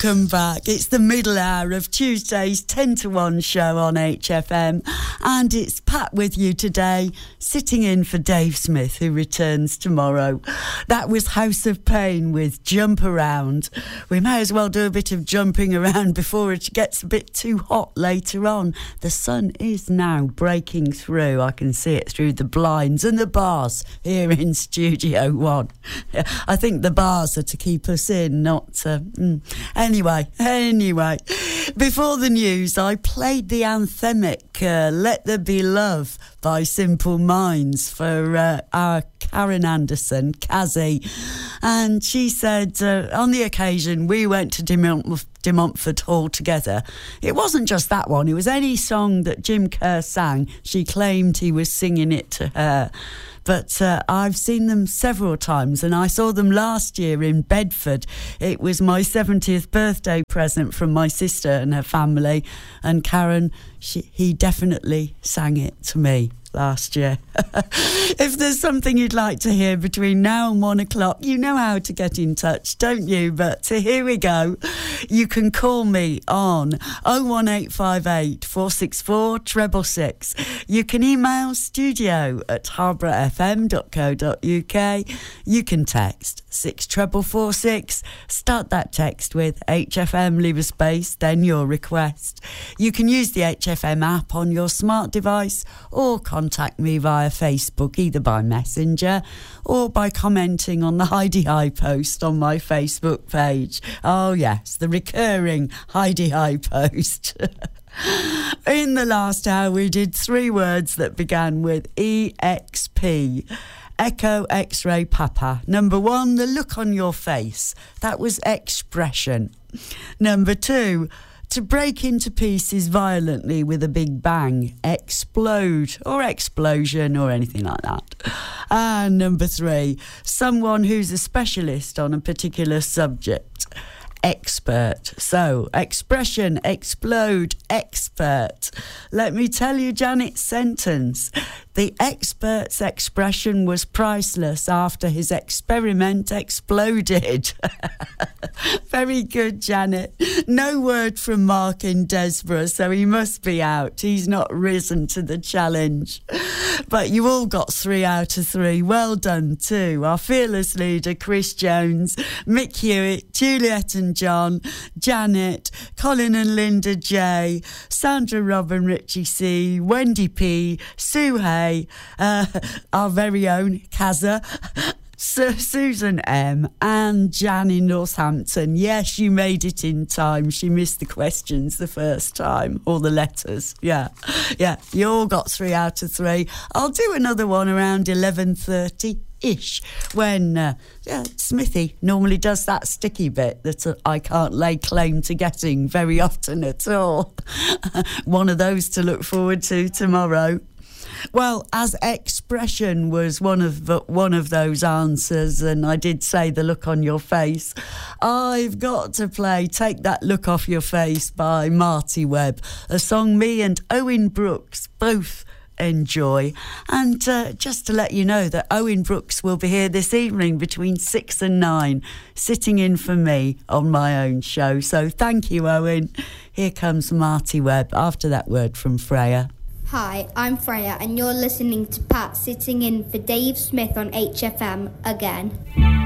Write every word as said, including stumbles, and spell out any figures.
Welcome back. It's the middle hour of Tuesday's ten to one show on H F M, and it's Pat with you today, sitting in for Dave Smith, who returns tomorrow. That was House of Pain with Jump Around. We may as well do a bit of jumping around before it gets a bit too hot later on. The sun is now breaking through. I can see it through the blinds and the bars here in Studio One. I think the bars are to keep us in, not... Uh, mm. Anyway, anyway, before the news, I played the anthemic uh, Let There Be Love by Simple Minds for uh, our Karen Anderson, Kazzy. And she said, uh, on the occasion, we went to De, Mont- De Montfort Hall together. It wasn't just that one. It was any song that Jim Kerr sang. She claimed he was singing it to her. But uh, I've seen them several times, and I saw them last year in Bedford. It was my seventieth birthday present from my sister and her family, and Karen, she, he definitely sang it to me last year. If there's something you'd like to hear between now and one o'clock, you know how to get in touch, don't you? But uh, here we go. You can call me on oh one eight five eight, four six four, six six six. You can email studio at harborough f m dot co dot u k. You can text six four four four six. Start that text with H F M, leave a space, then your request. You can use the H F M app on your smart device, or contact me via Facebook, either by Messenger or by commenting on the Heidi High post on my Facebook page. Oh yes, the recurring Heidi High post. In the last hour, we did three words that began with E X P. Echo X-ray Papa. Number one, the look on your face. That was expression. Number two, to break into pieces violently with a big bang. Explode or explosion or anything like that. And number three, someone who's a specialist on a particular subject. Expert. So, expression, explode, expert. Let me tell you Janet's sentence. The expert's expression was priceless after his experiment exploded. Very good, Janet. No word from Mark in Desborough, so he must be out. He's not risen to the challenge. But you all got three out of three. Well done, too. Our fearless leader, Chris Jones, Mick Hewitt, Juliet and John, Janet, Colin and Linda J, Sandra, Robin, Richie C, Wendy P, Sue Hay, uh, our very own Kazza, Su- Susan M and Jan in Northampton. Yes, you made it in time. She missed the questions the first time, or the letters. Yeah, yeah, you all got three out of three. I'll do another one around eleven thirty ish when uh, yeah, Smithy normally does that sticky bit that uh, I can't lay claim to getting very often at all. One of those to look forward to tomorrow. Well, as expression was one of the, one of those answers, and I did say the look on your face, I've got to play Take That Look Off Your Face by Marty Webb, a song me and Owen Brooks both enjoy. And uh, just to let you know that Owen Brooks will be here this evening between six and nine, sitting in for me on my own show. So thank you, Owen. Here comes Marty Webb after that word from Freya. Hi, I'm Freya, and you're listening to Pat sitting in for Dave Smith on H F M again.